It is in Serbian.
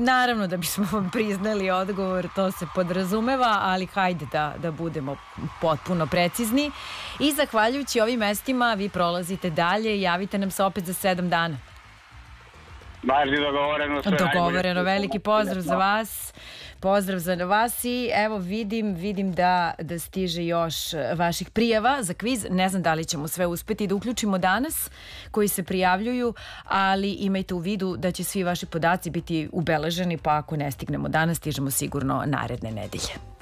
naravno da bismo vam priznali odgovor, to se podrazumeva, ali hajde da budemo potpuno precizni. I zahvaljujući ovim mestima vi prolazite dalje i javite nam se opet za 7 dana. Važi, dogovoreno sve. Dogovoreno, veliki pozdrav za vas. Pozdrav za vas i evo vidim da stiže još vaših prijava za kviz. Ne znam da li ćemo sve uspeti da uključimo danas koji se prijavljuju, ali imajte u vidu da će svi vaši podaci biti ubeleženi, pa ako ne stignemo danas, stižemo sigurno naredne nedelje.